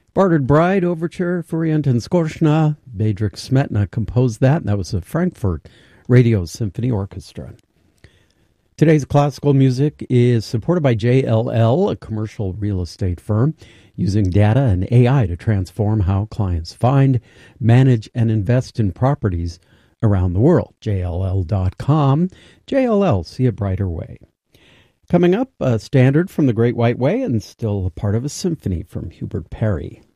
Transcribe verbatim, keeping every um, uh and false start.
Bartered Bride Overture for Orientin Skorzna. Bedřich Smetana composed that, and that was the Frankfurt Radio Symphony Orchestra. Today's classical music is supported by J L L, a commercial real estate firm, using data and A I to transform how clients find, manage, and invest in properties around the world. J L L dot com. J L L, see a brighter way. Coming up, a standard from the Great White Way and still a part of a symphony from Hubert Parry.